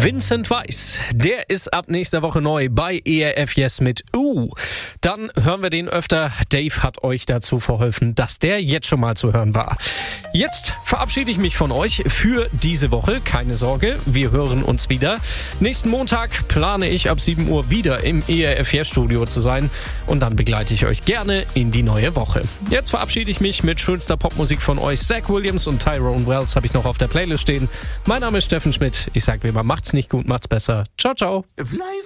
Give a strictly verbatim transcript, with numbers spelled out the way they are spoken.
Vincent Weiss, der ist ab nächster Woche neu bei E R F Yes mit Uh. Dann hören wir den öfter. Dave hat euch dazu verholfen, dass der jetzt schon mal zu hören war. Jetzt verabschiede ich mich von euch für diese Woche. Keine Sorge, wir hören uns wieder. Nächsten Montag plane ich ab sieben Uhr wieder im E R F Yes Studio zu sein und dann begleite ich euch gerne in die neue Woche. Jetzt verabschiede ich mich mit schönster Popmusik von euch. Zach Williams und Tyrone Wells habe ich noch auf der Playlist stehen. Mein Name ist Steffen Schmidt. Ich sage wie immer, macht's nicht gut, macht's besser. Ciao, ciao.